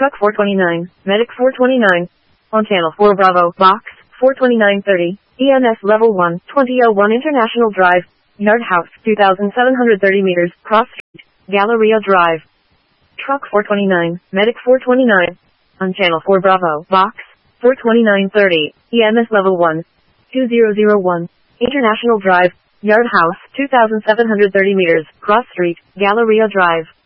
Truck 429, Medic 429. On Channel 4 Bravo, Box 42930, EMS Level 1, 2001 International Drive, Yard House, 2,730 meters, Cross Street, Galleria Drive. Truck 429, Medic 429. On Channel 4 Bravo, Box 42930, EMS Level 1, 2001, International Drive, Yard House, 2,730 meters, Cross Street, Galleria Drive.